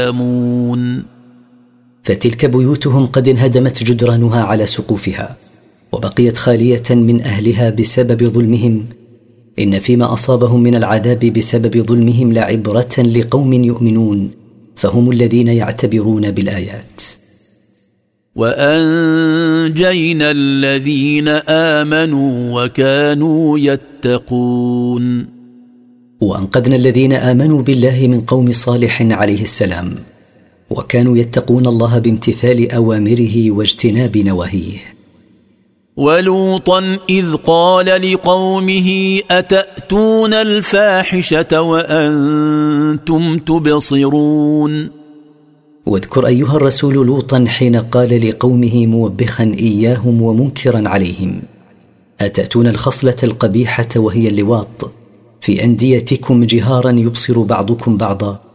يعلمون. فتلك بيوتهم قد انهدمت جدرانها على سقوفها وبقيت خالية من أهلها بسبب ظلمهم. إن فيما أصابهم من العذاب بسبب ظلمهم لعبرة لقوم يؤمنون، فهم الذين يعتبرون بالآيات. وأنجينا الذين آمنوا وكانوا يتقون. وأنقذنا الذين آمنوا بالله من قوم صالح عليه السلام وكانوا يتقون الله بامتثال أوامره واجتناب نواهيه. ولوطا إذ قال لقومه أتأتون الفاحشة وأنتم تبصرون. واذكر أيها الرسول لوطا حين قال لقومه موبخا إياهم ومنكرا عليهم: أتأتون الخصلة القبيحة وهي اللواط في أنديتكم جهارا يبصر بعضكم بعضا